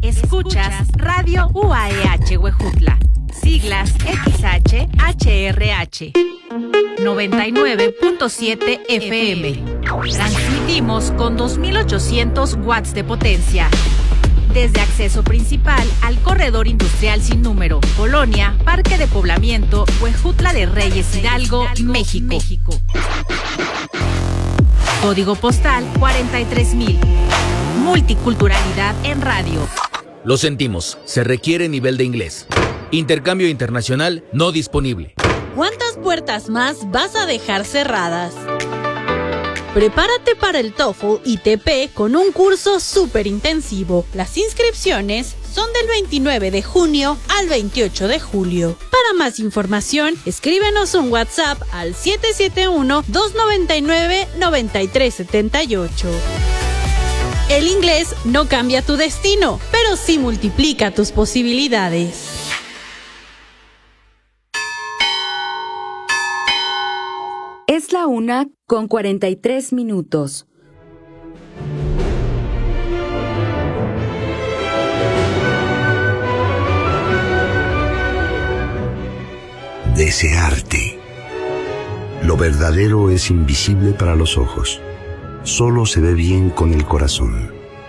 Escuchas Radio UAEH Huejutla, siglas XHHRH, 99.7 FM. Transmitimos con 2.800 watts de potencia. Desde acceso principal al corredor industrial sin número, Colonia, Parque de Poblamiento, Huejutla de Reyes, Hidalgo, México. Código postal 43,000. Multiculturalidad en radio. Lo sentimos, se requiere nivel de inglés. Intercambio internacional no disponible. ¿Cuántas puertas más vas a dejar cerradas? Prepárate para el TOEFL ITP con un curso súper intensivo. Las inscripciones son del 29 de junio al 28 de julio. Para más información, escríbenos un WhatsApp al 771-299-9378. El inglés no cambia tu destino, pero sí multiplica tus posibilidades. Es la 1:43. Desearte. Lo verdadero es invisible para los ojos. Solo se ve bien con el corazón.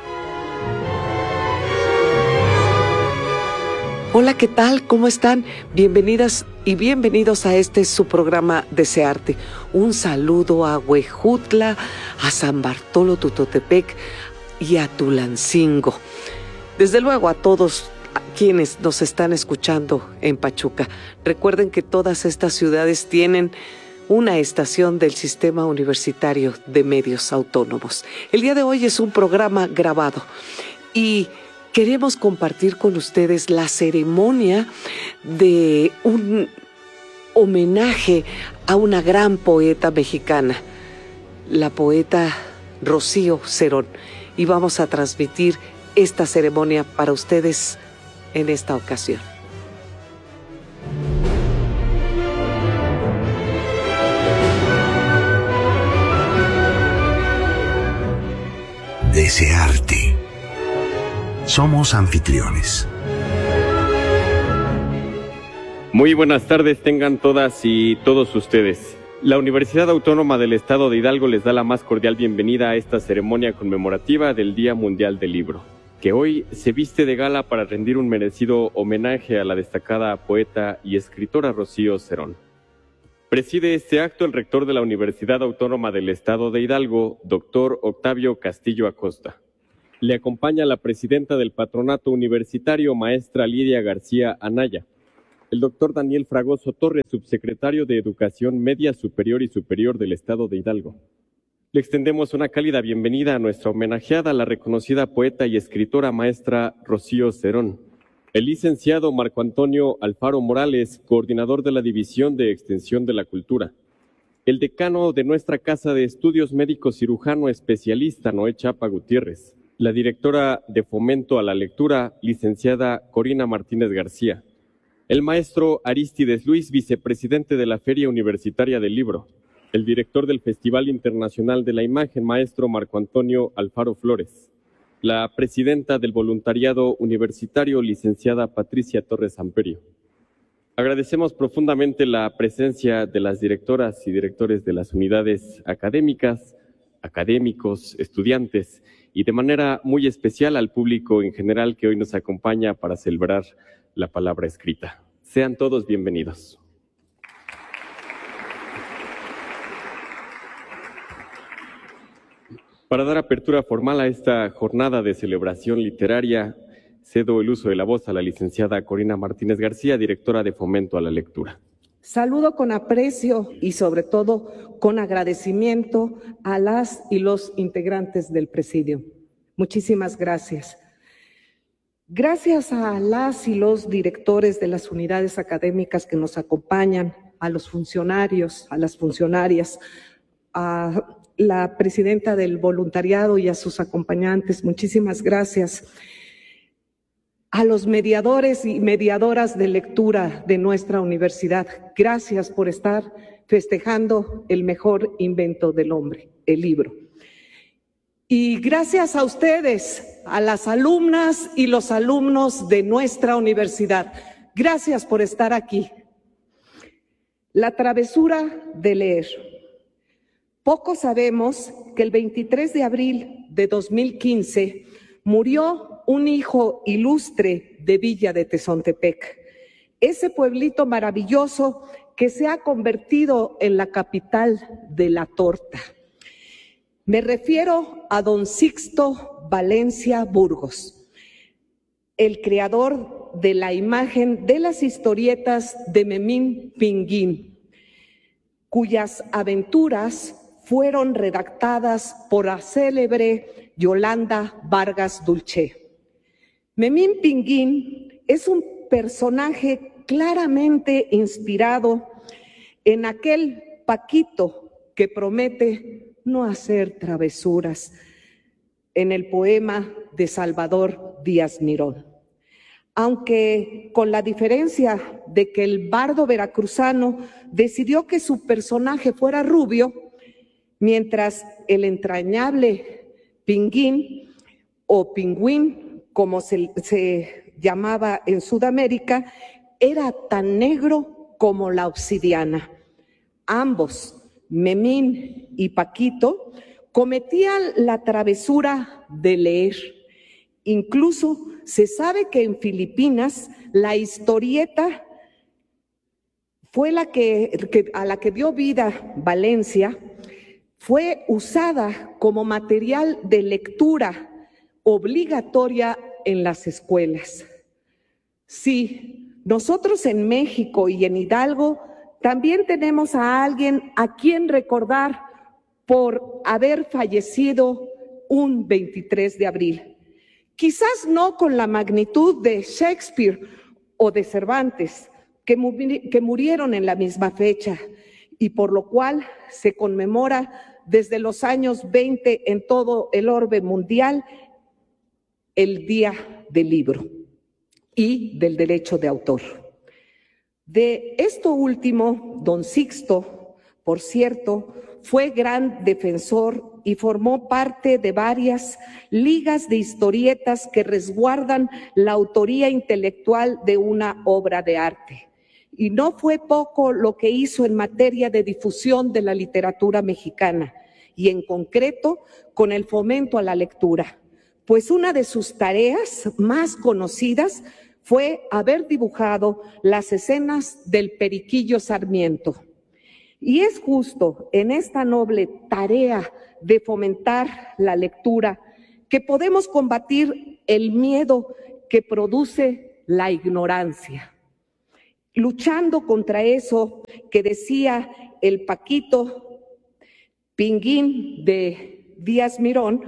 Hola, ¿qué tal? ¿Cómo están? Bienvenidas y bienvenidos a su programa Desearte. Un saludo a Huejutla, a San Bartolo Tutotepec y a Tulancingo. Desde luego a todos quienes nos están escuchando en Pachuca. Recuerden que todas estas ciudades tienen una estación del Sistema Universitario de Medios Autónomos. El día de hoy es un programa grabado y queremos compartir con ustedes la ceremonia de un homenaje a una gran poeta mexicana, la poeta Rocío Serón. Y vamos a transmitir esta ceremonia para ustedes en esta ocasión. Desearte. Somos anfitriones. Muy buenas tardes tengan todas y todos ustedes. La Universidad Autónoma del Estado de Hidalgo les da la más cordial bienvenida a esta ceremonia conmemorativa del Día Mundial del Libro, que hoy se viste de gala para rendir un merecido homenaje a la destacada poeta y escritora Rocío Serón. Preside este acto el rector de la Universidad Autónoma del Estado de Hidalgo, doctor Octavio Castillo Acosta. Le acompaña la presidenta del Patronato Universitario, maestra Lidia García Anaya, el doctor Daniel Fragoso Torres, subsecretario de Educación Media Superior y Superior del Estado de Hidalgo. Le extendemos una cálida bienvenida a nuestra homenajeada, la reconocida poeta y escritora maestra Rocío Serón. El licenciado Marco Antonio Alfaro Morales, coordinador de la División de Extensión de la Cultura. El decano de nuestra Casa de Estudios Médico Cirujano Especialista, Noé Chapa Gutiérrez. La directora de Fomento a la Lectura, licenciada Corina Martínez García. El maestro Arístides Luis, vicepresidente de la Feria Universitaria del Libro. El director del Festival Internacional de la Imagen, maestro Marco Antonio Alfaro Flores. La presidenta del Voluntariado Universitario, licenciada Patricia Torres Amperio. Agradecemos profundamente la presencia de las directoras y directores de las unidades académicas, académicos, estudiantes y de manera muy especial al público en general que hoy nos acompaña para celebrar la palabra escrita. Sean todos bienvenidos. Para dar apertura formal a esta jornada de celebración literaria, cedo el uso de la voz a la licenciada Corina Martínez García, directora de Fomento a la Lectura. Saludo con aprecio y sobre todo con agradecimiento a las y los integrantes del presidio. Muchísimas gracias. Gracias a las y los directores de las unidades académicas que nos acompañan, a los funcionarios, a las funcionarias, a la presidenta del voluntariado y a sus acompañantes, muchísimas gracias. A los mediadores y mediadoras de lectura de nuestra universidad, gracias por estar festejando el mejor invento del hombre, el libro. Y gracias a ustedes a las alumnas y los alumnos de nuestra universidad. Gracias por estar aquí. La travesura de leer. Poco sabemos que el 23 de abril de 2015 murió un hijo ilustre de Villa de Tezontepec, ese pueblito maravilloso que se ha convertido en la capital de la torta. Me refiero a don Sixto Valencia Burgos, el creador de la imagen de las historietas de Memín Pinguín, cuyas aventuras fueron redactadas por la célebre Yolanda Vargas Dulce. Memín Pinguín es un personaje claramente inspirado en aquel Paquito que promete no hacer travesuras en el poema de Salvador Díaz Mirón. Aunque con la diferencia de que el bardo veracruzano decidió que su personaje fuera rubio, mientras el entrañable Pinguín o Pingüín, como se llamaba en Sudamérica, era tan negro como la obsidiana. Ambos, Memín y Paquito, cometían la travesura de leer. Incluso se sabe que en Filipinas la historieta fue a la que dio vida Valencia, fue usada como material de lectura obligatoria en las escuelas. Sí, nosotros en México y en Hidalgo también tenemos a alguien a quien recordar por haber fallecido un 23 de abril. Quizás no con la magnitud de Shakespeare o de Cervantes, que murieron en la misma fecha, y por lo cual se conmemora desde los años 20 en todo el orbe mundial el Día del Libro y del Derecho de Autor. De esto último, don Sixto, por cierto, fue gran defensor y formó parte de varias ligas de historietas que resguardan la autoría intelectual de una obra de arte. Y no fue poco lo que hizo en materia de difusión de la literatura mexicana, y en concreto con el fomento a la lectura, pues una de sus tareas más conocidas fue haber dibujado las escenas del Periquillo Sarmiento. Y es justo en esta noble tarea de fomentar la lectura que podemos combatir el miedo que produce la ignorancia. Luchando contra eso que decía el Paquito Pinguín de Díaz Mirón,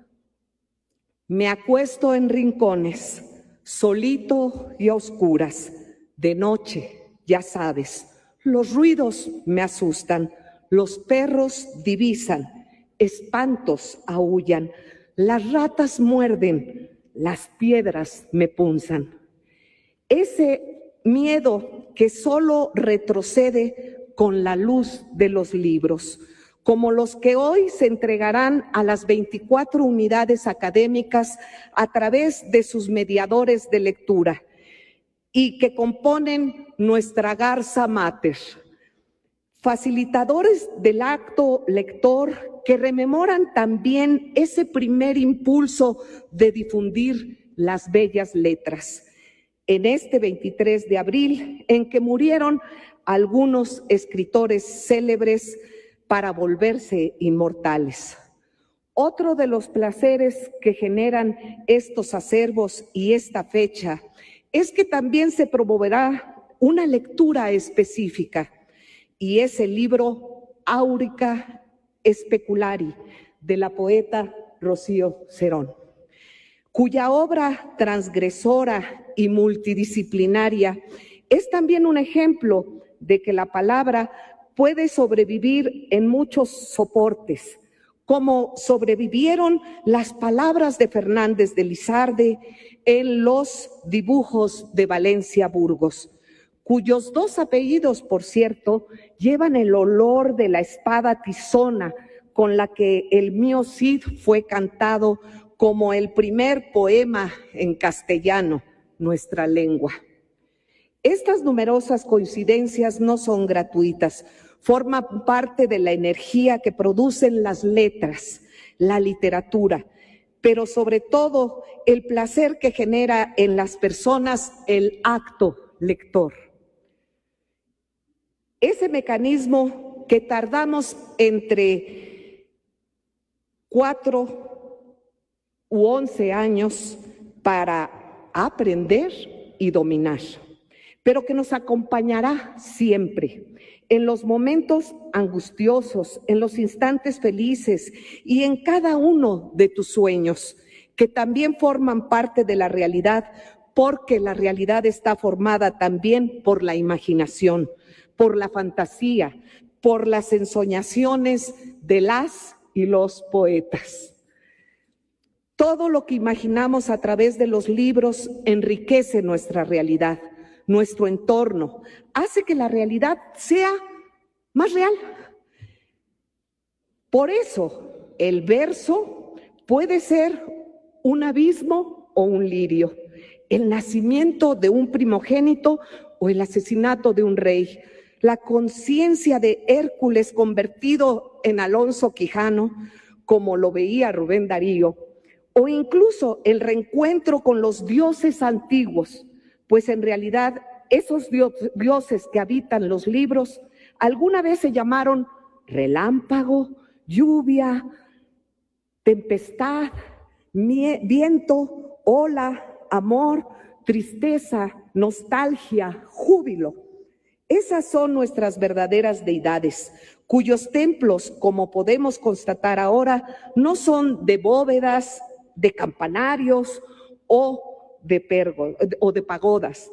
me acuesto en rincones, solito y a oscuras, de noche, ya sabes, los ruidos me asustan, los perros divisan, espantos aúllan, las ratas muerden, las piedras me punzan. Ese miedo que solo retrocede con la luz de los libros, como los que hoy se entregarán a las 24 unidades académicas a través de sus mediadores de lectura y que componen nuestra Garza Mater, facilitadores del acto lector que rememoran también ese primer impulso de difundir las bellas letras. En este 23 de abril, en que murieron algunos escritores célebres para volverse inmortales. Otro de los placeres que generan estos acervos y esta fecha es que también se promoverá una lectura específica, y es el libro Áurica Speculari de la poeta Rocío Cerón, cuya obra transgresora y multidisciplinaria es también un ejemplo de que la palabra puede sobrevivir en muchos soportes, como sobrevivieron las palabras de Fernández de Lizarde en los dibujos de Valencia Burgos, cuyos dos apellidos, por cierto, llevan el olor de la espada tizona con la que el mío Cid fue cantado como el primer poema en castellano, nuestra lengua. Estas numerosas coincidencias no son gratuitas, forman parte de la energía que producen las letras, la literatura, pero sobre todo el placer que genera en las personas el acto lector. Ese mecanismo que tardamos entre 4 u 11 años para aprender y dominar, pero que nos acompañará siempre en los momentos angustiosos, en los instantes felices y en cada uno de tus sueños, que también forman parte de la realidad, porque la realidad está formada también por la imaginación, por la fantasía, por las ensoñaciones de las y los poetas. Todo lo que imaginamos a través de los libros enriquece nuestra realidad, nuestro entorno, hace que la realidad sea más real. Por eso, el verso puede ser un abismo o un lirio, el nacimiento de un primogénito o el asesinato de un rey, la conciencia de Hércules convertido en Alonso Quijano, como lo veía Rubén Darío, o incluso el reencuentro con los dioses antiguos, pues en realidad esos dioses que habitan los libros alguna vez se llamaron relámpago, lluvia, tempestad, viento, ola, amor, tristeza, nostalgia, júbilo. Esas son nuestras verdaderas deidades, cuyos templos, como podemos constatar ahora, no son de bóvedas, de campanarios o de pagodas.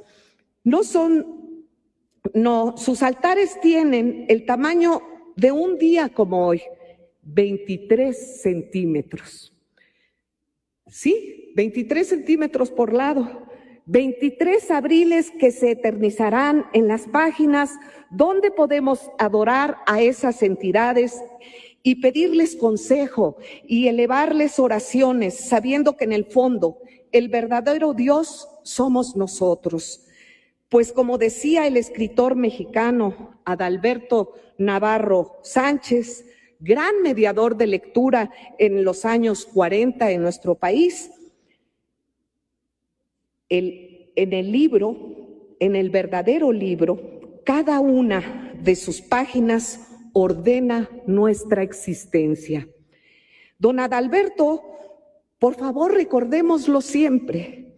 Sus altares tienen el tamaño de un día como hoy, 23 centímetros. Sí, 23 centímetros por lado. 23 abriles que se eternizarán en las páginas donde podemos adorar a esas entidades y pedirles consejo y elevarles oraciones, sabiendo que en el fondo el verdadero Dios somos nosotros. Pues como decía el escritor mexicano Adalberto Navarro Sánchez, gran mediador de lectura en los años 40 en nuestro país, en el libro, en el verdadero libro, cada una de sus páginas ordena nuestra existencia. Don Adalberto, por favor, recordémoslo siempre.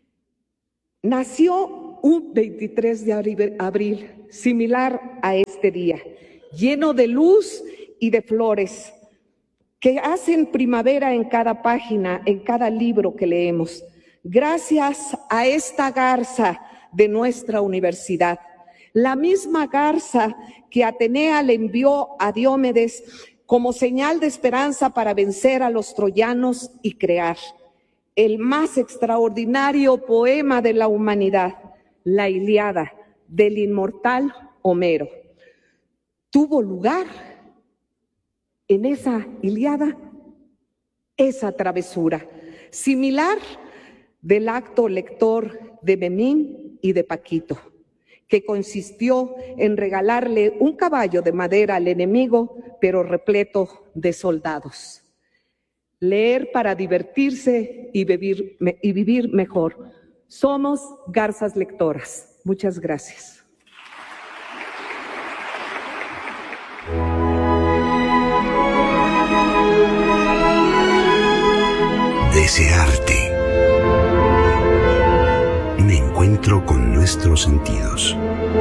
Nació un 23 de abril, similar a este día, lleno de luz y de flores que hacen primavera en cada página, en cada libro que leemos. Gracias a esta garza de nuestra universidad, la misma garza que Atenea le envió a Diomedes como señal de esperanza para vencer a los troyanos y crear el más extraordinario poema de la humanidad, la Ilíada, del inmortal Homero. Tuvo lugar en esa Ilíada esa travesura, similar del acto lector de Memín y de Paquito, que consistió en regalarle un caballo de madera al enemigo, pero repleto de soldados. Leer para divertirse y vivir mejor. Somos garzas lectoras. Muchas gracias. Desearte. Un encuentro con nuestros sentidos.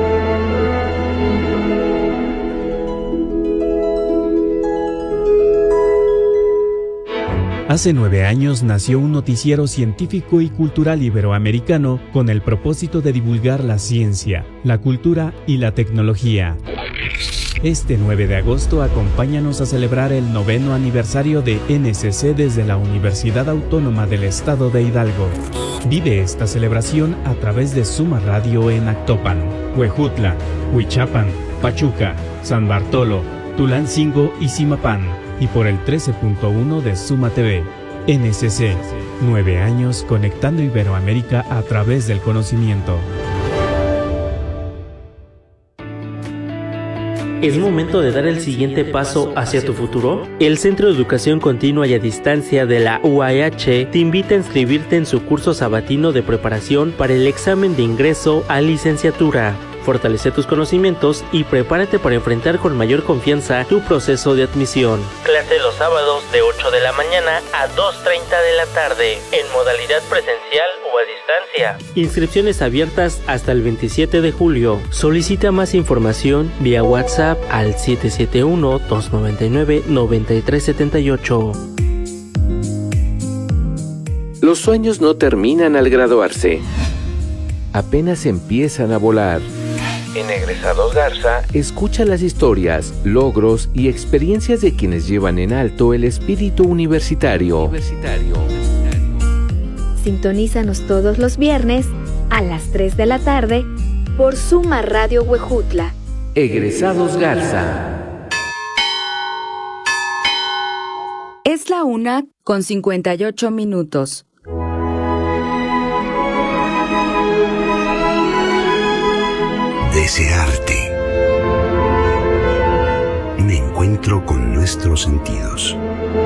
Hace 9 años nació un noticiero científico y cultural iberoamericano con el propósito de divulgar la ciencia, la cultura y la tecnología. Este 9 de agosto acompáñanos a celebrar el 9º aniversario de NCC desde la Universidad Autónoma del Estado de Hidalgo. Vive esta celebración a través de Suma Radio en Actopan, Huejutla, Huichapan, Pachuca, San Bartolo, Tulancingo y Zimapán, y por el 13.1 de Suma TV. NSC, 9 años conectando Iberoamérica a través del conocimiento. ¿Es momento de dar el siguiente paso hacia tu futuro? El Centro de Educación Continua y a Distancia de la UAH te invita a inscribirte en su curso sabatino de preparación para el examen de ingreso a licenciatura. Fortalece tus conocimientos y prepárate para enfrentar con mayor confianza tu proceso de admisión. Clase los sábados de 8 de la mañana a 2:30 de la tarde, en modalidad presencial o a distancia. Inscripciones abiertas hasta el 27 de julio. Solicita más información vía WhatsApp al 771-299-9378. Los sueños no terminan al graduarse. Apenas empiezan a volar. En Egresados Garza, escucha las historias, logros y experiencias de quienes llevan en alto el espíritu universitario. Sintonízanos todos los viernes a las 3 de la tarde por Suma Radio Huejutla. Egresados Garza. Es la 1:58. Desearte. Un encuentro con nuestros sentidos.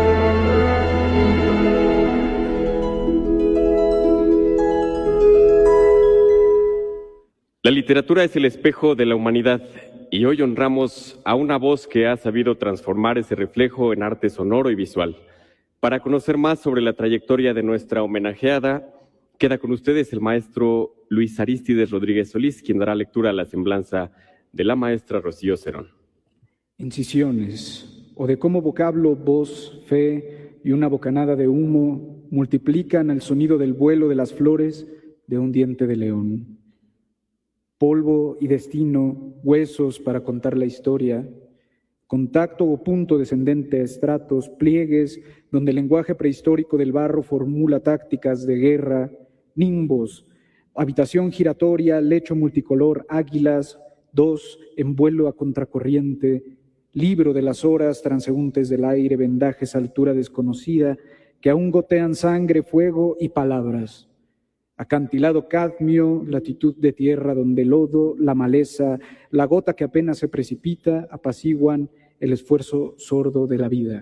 La literatura es el espejo de la humanidad y hoy honramos a una voz que ha sabido transformar ese reflejo en arte sonoro y visual. Para conocer más sobre la trayectoria de nuestra homenajeada, queda con ustedes el maestro Luis Arístides Rodríguez Solís, quien dará lectura a la semblanza de la maestra Rocío Cerón. Incisiones, o de cómo vocablo, voz, fe y una bocanada de humo multiplican el sonido del vuelo de las flores de un diente de león. Polvo y destino, huesos para contar la historia, contacto o punto descendente a estratos, pliegues donde el lenguaje prehistórico del barro formula tácticas de guerra, nimbos, habitación giratoria, lecho multicolor, águilas, 2 en vuelo a contracorriente, libro de las horas, transeúntes del aire, vendajes a altura desconocida, que aún gotean sangre, fuego y palabras. Acantilado cadmio, latitud de tierra donde el lodo, la maleza, la gota que apenas se precipita, apaciguan el esfuerzo sordo de la vida.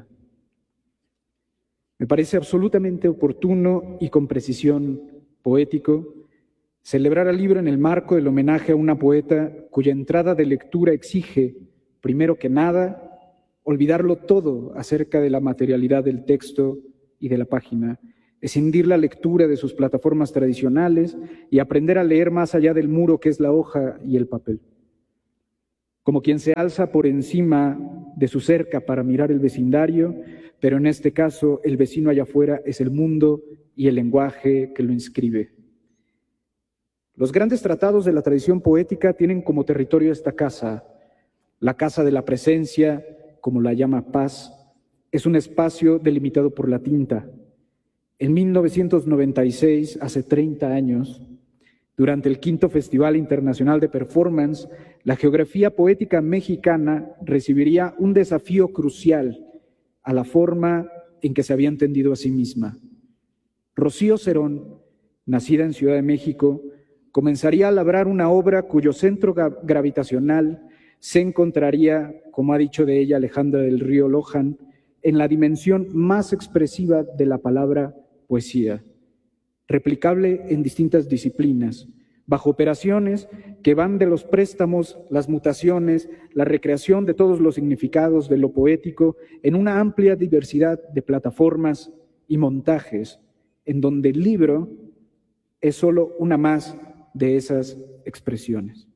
Me parece absolutamente oportuno y con precisión poético celebrar al libro en el marco del homenaje a una poeta cuya entrada de lectura exige, primero que nada, olvidarlo todo acerca de la materialidad del texto y de la página, escindir la lectura de sus plataformas tradicionales y aprender a leer más allá del muro que es la hoja y el papel. Como quien se alza por encima de su cerca para mirar el vecindario, pero en este caso el vecino allá afuera es el mundo y el lenguaje que lo inscribe. Los grandes tratados de la tradición poética tienen como territorio esta casa. La casa de la presencia, como la llama Paz, es un espacio delimitado por la tinta. En 1996, hace 30 años, durante el V Festival Internacional de Performance, la geografía poética mexicana recibiría un desafío crucial a la forma en que se había entendido a sí misma. Rocío Cerón, nacida en Ciudad de México, comenzaría a labrar una obra cuyo centro gravitacional se encontraría, como ha dicho de ella Alejandra del Río Lohan, en la dimensión más expresiva de la palabra poesía, replicable en distintas disciplinas, bajo operaciones que van de los préstamos, las mutaciones, la recreación de todos los significados de lo poético en una amplia diversidad de plataformas y montajes, en donde el libro es solo una más de esas expresiones.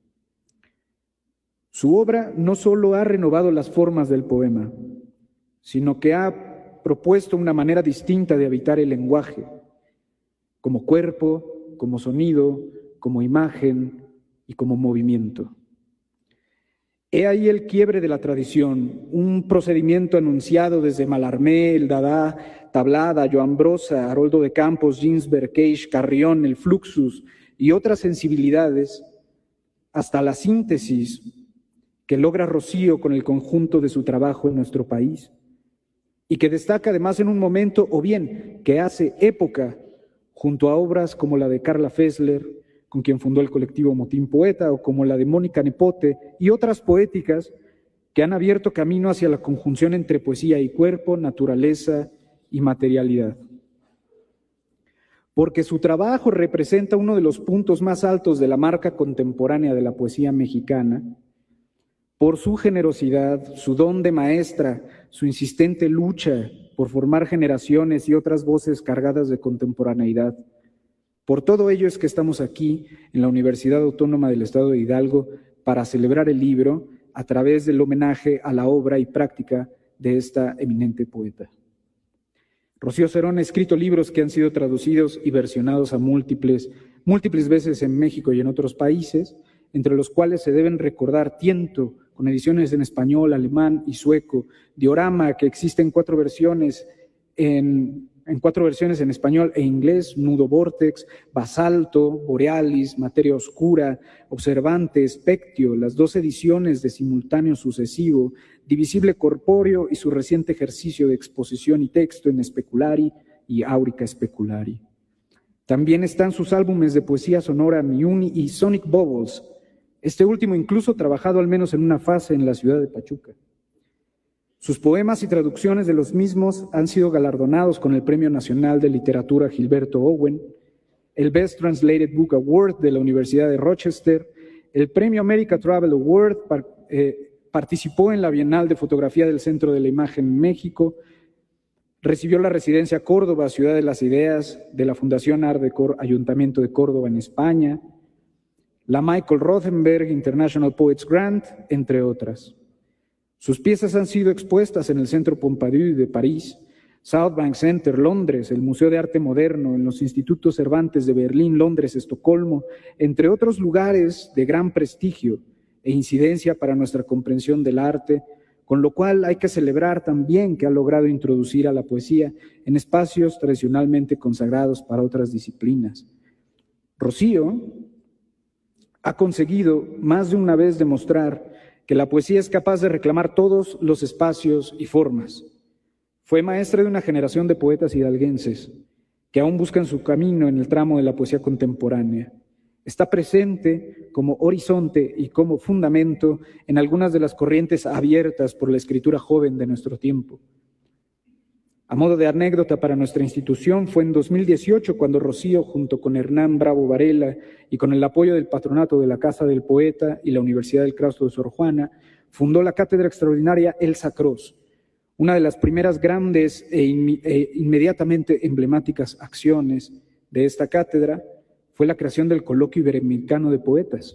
Su obra no solo ha renovado las formas del poema, sino que ha propuesto una manera distinta de habitar el lenguaje, como cuerpo, como sonido, como imagen y como movimiento. He ahí el quiebre de la tradición, un procedimiento anunciado desde Mallarmé, el Dada, Tablada, Joan Brossa, Haroldo de Campos, Ginsberg, Cage, Carrión, el Fluxus y otras sensibilidades, hasta la síntesis que logra Rocío con el conjunto de su trabajo en nuestro país, y que destaca además en un momento, o bien que hace época, junto a obras como la de Carla Fessler, con quien fundó el colectivo Motín Poeta, o como la de Mónica Nepote y otras poéticas que han abierto camino hacia la conjunción entre poesía y cuerpo, naturaleza y materialidad. Porque su trabajo representa uno de los puntos más altos de la marca contemporánea de la poesía mexicana, por su generosidad, su don de maestra, su insistente lucha por formar generaciones y otras voces cargadas de contemporaneidad. Por todo ello es que estamos aquí en la Universidad Autónoma del Estado de Hidalgo para celebrar el libro a través del homenaje a la obra y práctica de esta eminente poeta. Rocío Cerón ha escrito libros que han sido traducidos y versionados a múltiples veces en México y en otros países, entre los cuales se deben recordar Tiento, con ediciones en español, alemán y sueco, Diorama, que existe en cuatro versiones en español e inglés, Nudo Vortex, Basalto, Borealis, Materia Oscura, Observante, Spectio, las 2 ediciones de Simultáneo Sucesivo, Divisible Corpóreo y su reciente ejercicio de exposición y texto en Speculari y Aurica Speculari. También están sus álbumes de poesía sonora Miuni y Sonic Bubbles, este último incluso trabajado al menos en una fase en la ciudad de Pachuca. Sus poemas y traducciones de los mismos han sido galardonados con el Premio Nacional de Literatura Gilberto Owen, el Best Translated Book Award de la Universidad de Rochester, el Premio America Travel Award, participó en la Bienal de Fotografía del Centro de la Imagen en México, recibió la residencia Córdoba, Ciudad de las Ideas, de la Fundación Art Deco Ayuntamiento de Córdoba en España, la Michael Rothenberg International Poets Grant, entre otras. Sus piezas han sido expuestas en el Centro Pompidou de París, South Bank Center, Londres, el Museo de Arte Moderno, en los Institutos Cervantes de Berlín, Londres, Estocolmo, entre otros lugares de gran prestigio e incidencia para nuestra comprensión del arte, con lo cual hay que celebrar también que ha logrado introducir a la poesía en espacios tradicionalmente consagrados para otras disciplinas. Rocío ha conseguido más de una vez demostrar que la poesía es capaz de reclamar todos los espacios y formas. Fue maestra de una generación de poetas hidalguenses que aún buscan su camino en el tramo de la poesía contemporánea. Está presente como horizonte y como fundamento en algunas de las corrientes abiertas por la escritura joven de nuestro tiempo. A modo de anécdota para nuestra institución, fue en 2018 cuando Rocío, junto con Hernán Bravo Varela y con el apoyo del Patronato de la Casa del Poeta y la Universidad del Claustro de Sor Juana, fundó la cátedra extraordinaria Elsa Cross. Una de las primeras grandes e inmediatamente emblemáticas acciones de esta cátedra fue la creación del Coloquio Iberoamericano de Poetas.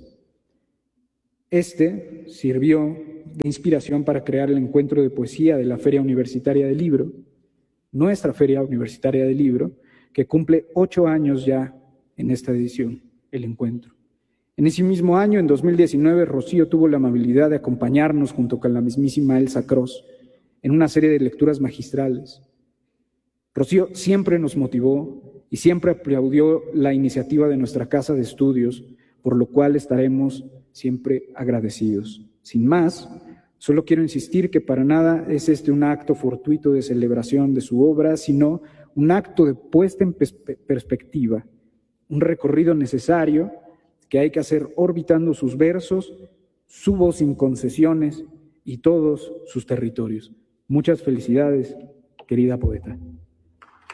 Este sirvió de inspiración para crear el encuentro de poesía de la Feria Universitaria del Libro, nuestra Feria Universitaria del Libro, que cumple 8 años ya en esta edición, el encuentro. En ese mismo año, en 2019, Rocío tuvo la amabilidad de acompañarnos junto con la mismísima Elsa Cross en una serie de lecturas magistrales. Rocío siempre nos motivó y siempre aplaudió la iniciativa de nuestra casa de estudios, por lo cual estaremos siempre agradecidos. Sin más, solo quiero insistir que para nada es este un acto fortuito de celebración de su obra, sino un acto de puesta en perspectiva, un recorrido necesario que hay que hacer orbitando sus versos, su voz sin concesiones y todos sus territorios. Muchas felicidades, querida poeta.